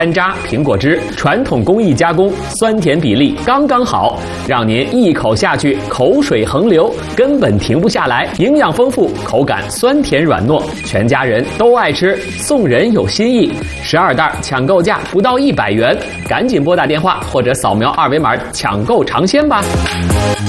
山楂、苹果汁，传统工艺加工，酸甜比例刚刚好，让您一口下去口水横流，根本停不下来。营养丰富，口感酸甜软糯，全家人都爱吃。送人有新意，12袋抢购价不到100元，赶紧拨打电话或者扫描2维码抢购尝鲜吧。